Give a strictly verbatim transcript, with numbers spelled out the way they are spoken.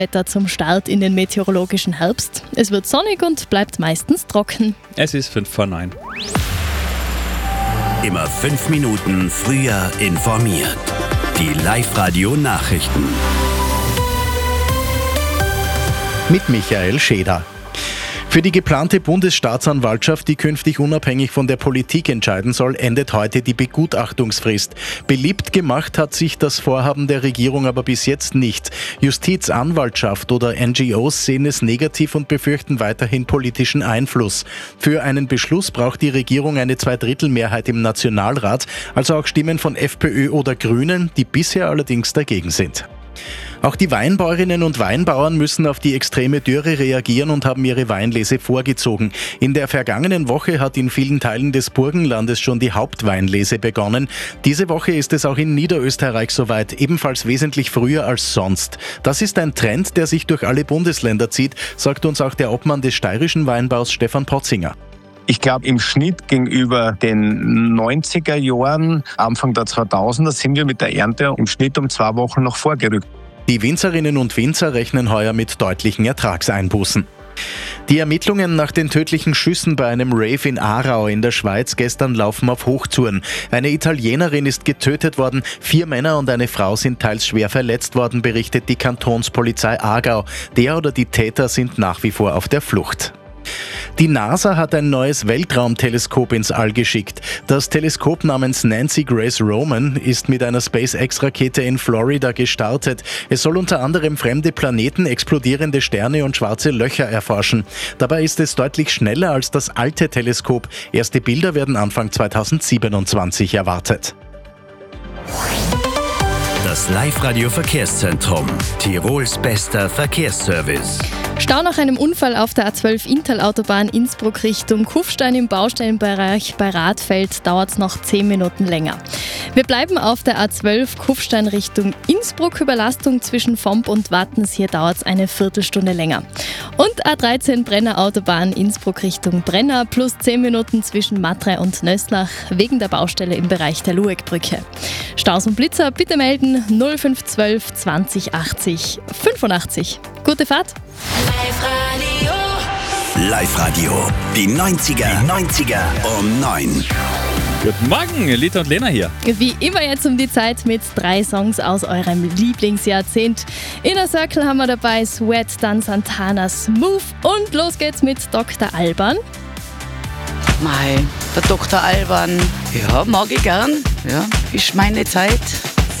Wetter zum Start in den meteorologischen Herbst. Es wird sonnig und bleibt meistens trocken. Es ist fünf vor neun. Immer fünf Minuten früher informiert. Die Live-Radio-Nachrichten. Mit Michael Scheder. Für die geplante Bundesstaatsanwaltschaft, die künftig unabhängig von der Politik entscheiden soll, endet heute die Begutachtungsfrist. Beliebt gemacht hat sich das Vorhaben der Regierung aber bis jetzt nicht. Justiz, Anwaltschaft oder N G Os sehen es negativ und befürchten weiterhin politischen Einfluss. Für einen Beschluss braucht die Regierung eine Zweidrittelmehrheit im Nationalrat, also auch Stimmen von FPÖ oder Grünen, die bisher allerdings dagegen sind. Auch die Weinbäuerinnen und Weinbauern müssen auf die extreme Dürre reagieren und haben ihre Weinlese vorgezogen. In der vergangenen Woche hat in vielen Teilen des Burgenlandes schon die Hauptweinlese begonnen. Diese Woche ist es auch in Niederösterreich soweit, ebenfalls wesentlich früher als sonst. Das ist ein Trend, der sich durch alle Bundesländer zieht, sagt uns auch der Obmann des steirischen Weinbaus Stefan Potzinger. Ich glaube, im Schnitt gegenüber den neunziger Jahren, Anfang der zweitausender, sind wir mit der Ernte im Schnitt um zwei Wochen noch vorgerückt. Die Winzerinnen und Winzer rechnen heuer mit deutlichen Ertragseinbußen. Die Ermittlungen nach den tödlichen Schüssen bei einem Rave in Aarau in der Schweiz gestern laufen auf Hochtouren. Eine Italienerin ist getötet worden, vier Männer und eine Frau sind teils schwer verletzt worden, berichtet die Kantonspolizei Aargau. Der oder die Täter sind nach wie vor auf der Flucht. Die NASA hat ein neues Weltraumteleskop ins All geschickt. Das Teleskop namens Nancy Grace Roman ist mit einer SpaceX-Rakete in Florida gestartet. Es soll unter anderem fremde Planeten, explodierende Sterne und schwarze Löcher erforschen. Dabei ist es deutlich schneller als das alte Teleskop. Erste Bilder werden Anfang zweitausendsiebenundzwanzig erwartet. Das Live-Radio-Verkehrszentrum. Tirols bester Verkehrsservice. Stau nach einem Unfall auf der A zwölf Intal-Autobahn Innsbruck Richtung Kufstein im Baustellenbereich bei Radfeld dauert es noch zehn Minuten länger. Wir bleiben auf der A zwölf Kufstein Richtung Innsbruck. Überlastung zwischen Vomp und Wattens, hier dauert es eine Viertelstunde länger. Und A dreizehn Brenner Autobahn Innsbruck Richtung Brenner plus zehn Minuten zwischen Matrei und Nöslach wegen der Baustelle im Bereich der Lueckbrücke. Staus und Blitzer bitte melden null fünf zwölf zwanzig achtzig fünfundachtzig. Gute Fahrt! Live-Radio. Live-Radio. Die neunziger. Die neunziger um neun. Guten Morgen, Lita und Lena hier. Wie immer jetzt um die Zeit mit drei Songs aus eurem Lieblingsjahrzehnt. Inner Circle haben wir dabei, Sweat, dann Santana, Smooth und los geht's mit Doktor Alban. Mei, der Doktor Alban, ja, mag ich gern, ja, ist meine Zeit.